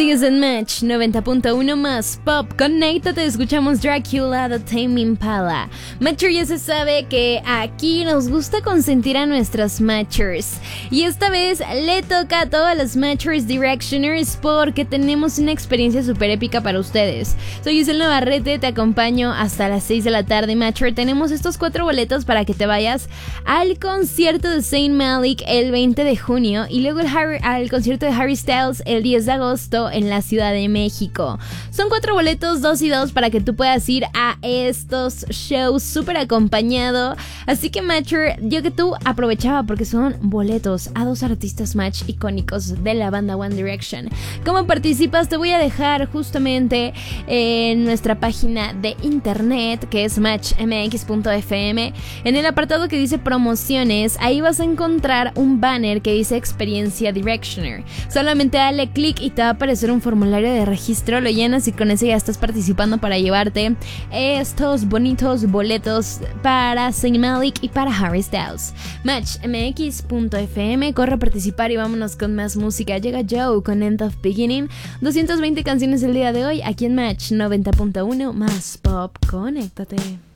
Sigues en Match 90.1 más Pop. Conéctate, escuchamos Dracula de Tame Impala. Matcher, ya se sabe que aquí nos gusta consentir a nuestras Matchers. Y esta vez le toca a todas las Matchers Directioners porque tenemos una experiencia súper épica para ustedes. Soy Giselle Navarrete, te acompaño hasta las 6 de la tarde, Matcher. Tenemos estos 4 boletos para que te vayas al concierto de Zayn Malik el 20 de junio y luego al concierto de Harry Styles el 10 de agosto en la Ciudad de México. Son 4 boletos, 2 y 2, para que tú puedas ir a estos shows súper acompañado. Así que Matcher, yo que tú aprovechaba porque son boletos a 2 artistas Match icónicos de la banda One Direction. ¿Cómo participas? Te voy a dejar justamente en nuestra página de internet, que es matchmx.fm. En el apartado que dice promociones, ahí vas a encontrar un banner que dice experiencia Directioner. Solamente dale clic y te va a aparecer un formulario de registro, lo llenas y con ese ya estás participando para llevarte estos bonitos boletos para Zayn Malik y para Harry Styles. Matchmx.fm, corre a participar y vámonos con más música. Llega Joe con End of Beginning, 220 canciones el día de hoy aquí en Match 90.1 más Pop. Conéctate.